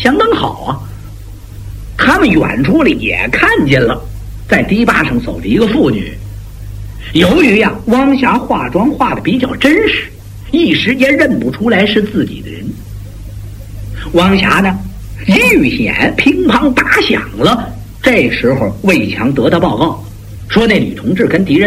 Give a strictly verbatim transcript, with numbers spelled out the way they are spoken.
相当好啊。他们远处里也看见了在堤坝上走的一个妇女。由于呀、啊，汪霞化妆化的比较真实，一时间认不出来是自己的人。汪霞呢，预险乒乓打响了。这时候魏强得到报告，说那女同志跟敌人